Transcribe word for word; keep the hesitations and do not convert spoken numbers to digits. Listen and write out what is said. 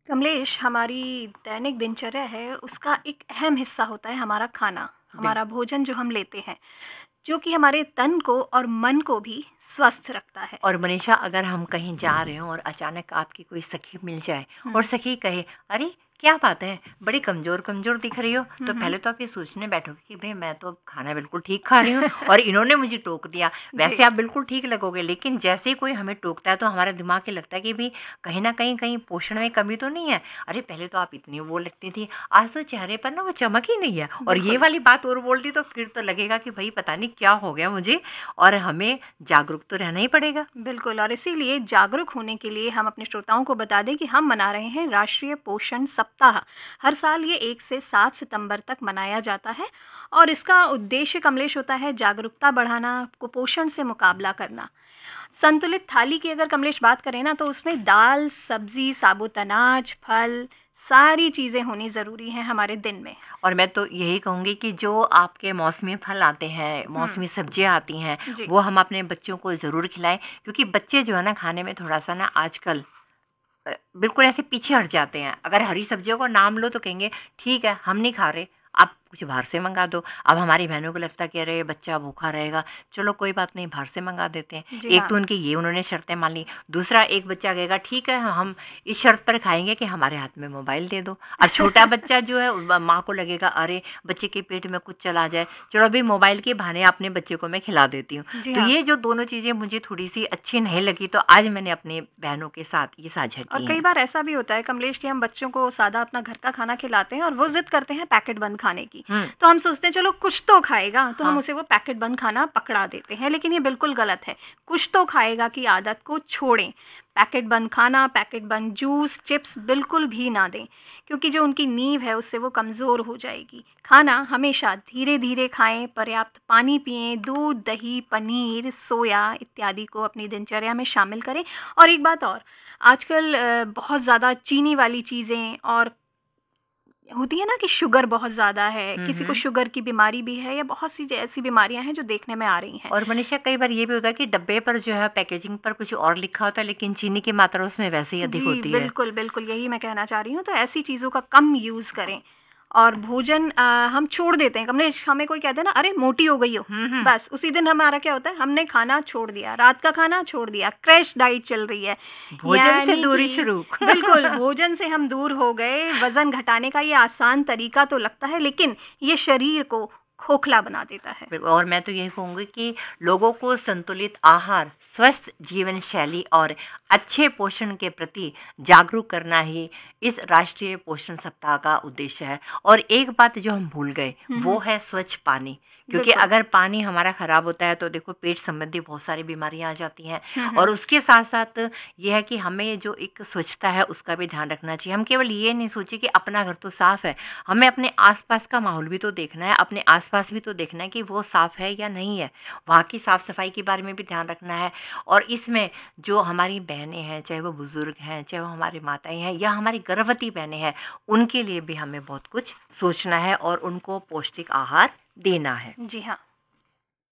कमलेश, हमारी दैनिक दिनचर्या है, उसका एक अहम हिस्सा होता है हमारा खाना, बिल हमारा भोजन जो हम लेते हैं, जो कि हमारे तन को और मन को भी स्वस्थ रखता है। और मनीषा, अगर हम कहीं जा रहे हों और अचानक आपकी कोई सखी मिल जाए और हुँ, सखी कहे, अरे क्या बात है, बड़ी कमज़ोर कमज़ोर दिख रही हो, हुँ, तो हुँ। पहले तो आप ये सोचने बैठोगे कि भई मैं तो खाना बिल्कुल ठीक खा रही हूँ और इन्होंने मुझे टोक दिया। जी, वैसे आप बिल्कुल ठीक लगोगे, लेकिन जैसे ही कोई हमें टोकता है तो हमारा दिमाग ये लगता है कि भई कहीं न कहीं कहीं पोषण में कमी तो नहीं है? अरे पहले तो आप इतनी वो लगती थी, आज तो चेहरे पर ना वो चमक ही नहीं है, और ये बिल्कुल, वाली बात और बोल दी तो फिर तो लगेगा कि भई पता नहीं क्या हो गया मुझे, और हमें जागरूक तो रहना ही पड़ेगा। बिल्कुल और इसीलिए जागरूक होने के लिए हम अपने श्रोताओं को बता दें कि हम मना रहे हैं राष्ट्रीय पोषण सप्ताह। हर साल ये एक से सात सितंबर तक मनाया जाता है और इसका उद्देश्य कमलेश होता है जागरूकता बढ़ाना, कुपोषण से मुकाबला करना। संतुलित थाली की अगर कमलेश बात करें ना तो उसमें दाल, सब्जी, साबुत अनाज, फल, सारी चीज़ें होनी ज़रूरी हैं हमारे दिन में। और मैं तो यही कहूँगी कि जो आपके मौसमी फल आते हैं, हुँ, मौसमी सब्जियाँ आती हैं, जी। वो हम अपने बच्चों को ज़रूर खिलाएँ, क्योंकि बच्चे जो है ना खाने में थोड़ा-सा ना आजकल अ, बिल्कुल ऐसे पीछे हट जाते हैं। अगर हरी सब्जियों का नाम लो तो कहेंगे ठीक है, हम नहीं खा रहे, आप कुछ बाहर से मँगा दो। अब हमारी बहनों को लगता है कि अरे बच्चा भूखा रहेगा, चलो कोई बात नहीं, बाहर से मँगा देते हैं। जी एक हाँ। तो उनकी ये उन्होंने शर्तें मान ली, दूसरा एक बच्चा कहेगा ठीक है, हम इस शर्त पर खाएँगे कि हमारे हाथ में मोबाइल दे दो। अब छोटा बच्चा जो है ब माँ को लगेगा अरे बच्चे के पेट में कुछ चला जाए, चलो अभी मोबाइल के बहाने अपने बच्चे को मैं खिला देती हूँ। जी तो हाँ। ये जो दोनों चीज़ें मुझे थोड़ी-सी अच्छी नहीं लगी, तो आज मैंने अपने बहनों के साथ ये साझा और की कई हैं। बार ऐसा भी होता है कमलेश कि हम बच्चों को सादा अपना घर का खाना खिलाते हैं और वो ज़िद करते हैं पैकेट बंद खाने की। हुँ, तो हम सोचते हैं चलो कुछ तो खाएगा, तो हम हाँ, उसे वो पैकेट बंद खाना पकड़ा देते हैं, लेकिन ये बिल्कुल गलत है। कुछ तो खाएगा की आदत को छोड़ें। पैकेट बंद खाना, पैकेट बंद जूस, चिप्स बिल्कुल भी ना दें, क्योंकि जो उनकी नींव है उससे वो कमज़ोर हो जाएगी। खाना हमेशा धीरे-धीरे खाएँ, पर्याप्त पानी पिएँ, दूध, दही, पनीर, सोया इत्यादि को अपनी दिनचर्या में शामिल करें। और एक बात और, आजकल अ, बहुत ज़्यादा चीनी वाली चीज़ें और होती है ना कि शुगर बहुत ज़्यादा है, हुँ, किसी को हुँ। शुगर की बीमारी भी है या बहुत सी ऐसी बीमारियां हैं जो देखने में आ रही हैं। और मनीषा, कई बार ये भी होता है कि डब्बे पर जो है पैकेजिंग पर कुछ और लिखा होता है, लेकिन चीनी की मात्रा उसमें वैसे ही अधिक जी, होती है। बिल्कुल, बिल्कुल, यही मैं कहना चाह रही हूँ, तो ऐसी चीज़ों का कम यूज़ करें और भोजन अ, हम छोड़ देते हैं। हमने हमें कोई कहता है ना, "अरे! मोटी हो गई हो।" हुँ, हुँ। बस उसी दिन हमारा क्या होता है, हमने खाना छोड़ दिया, रात का खाना छोड़ दिया, क्रैश डाइट चल रही है। भोजन से यानी दूरी कि शुरू। बिल्कुल, भोजन से हम दूर हो गए, वज़न घटाने का ये आसान तरीका तो लगता है, लेकिन ये शरीर को खोखला बना देता है। बिल्कुल, और मैं तो यही कहूँगी कि लोगों को संतुलित आहार, स्वस्थ जीवन शैली और अच्छे पोषण के प्रति जागरूक करना ही इस राष्ट्रीय पोषण सप्ताह का उद्देश्य है। और एक बात जो हम भूल गए, हुँ, वो हुँ, है स्वच्छ पानी। क्योंकि बिल्कुल। अगर पानी हमारा खराब होता है तो देखो पेट संबंधी बहुत सारी बीमारियां आ जाती हैं। हुँ, और हुँ, उसके साथ साथ ये है कि हमें जो एक स्वच्छता है उसका भी ध्यान रखना चाहिए। हम केवल ये नहीं सोचे कि अपना घर तो साफ है, हमें अपने आसपास का माहौल भी तो देखना है, अपने आसपास भी तो देखना है कि वो साफ है या नहीं है, वहाँ की साफ सफाई के बारे में भी ध्यान रखना है। और इसमें जो हमारी बहनें हैं, चाहे वो बुजुर्ग हैं, चाहे वो हमारी माताएं हैं या हमारी गर्भवती बहनें हैं, उनके लिए भी हमें बहुत कुछ सोचना है और उनको पौष्टिक आहार देना है। जी हाँ।